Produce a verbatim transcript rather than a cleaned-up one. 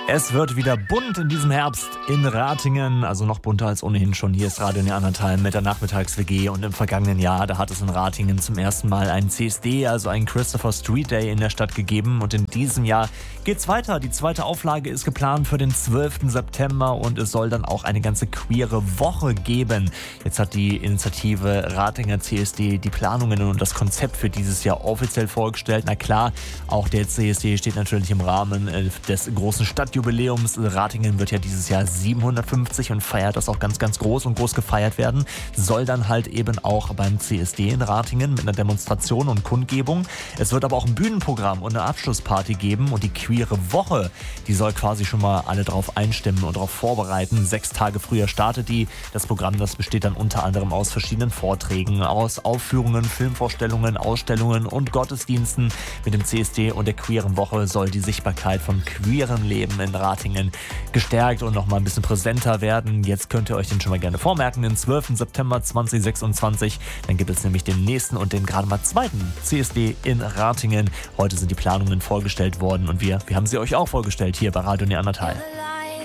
Es wird wieder bunt in diesem Herbst in Ratingen, also noch bunter als ohnehin schon. Hier ist Radio Neandertal mit der Nachmittags-W G und im vergangenen Jahr, da hat es in Ratingen zum ersten Mal einen C S D, also einen Christopher Street Day in der Stadt gegeben und in diesem Jahr geht's weiter. Die zweite Auflage ist geplant für den zwölften September und es soll dann auch eine ganze queere Woche geben. Jetzt hat die Initiative Ratinger C S D die Planungen und das Konzept für dieses Jahr offiziell vorgestellt. Na klar, auch der C S D steht natürlich im Rahmen des großen Stadtjubiläums. Ratingen wird ja dieses Jahr siebenhundertfünfzig und feiert das auch ganz, ganz groß und groß gefeiert werden. Soll dann halt eben auch beim C S D in Ratingen mit einer Demonstration und Kundgebung. Es wird aber auch ein Bühnenprogramm und eine Abschlussparty geben und die queere Woche, die soll quasi schon mal alle drauf einstimmen und darauf vorbereiten. Sechs Tage früher startet die. Das Programm, das besteht dann unter anderem aus verschiedenen Vorträgen, aus Aufführungen, Filmvorstellungen, Ausstellungen und Gottesdiensten. Mit dem C S D und der queeren Woche soll die Sichtbarkeit von queerem Leben in Ratingen gestärkt und noch mal ein bisschen präsenter werden. Jetzt könnt ihr euch den schon mal gerne vormerken, den zwölften September zweitausendsechsundzwanzig. Dann gibt es nämlich den nächsten und den gerade mal zweiten C S D in Ratingen. Heute sind die Planungen vorgestellt worden und wir, wir haben sie euch auch vorgestellt hier bei Radio Neandertal.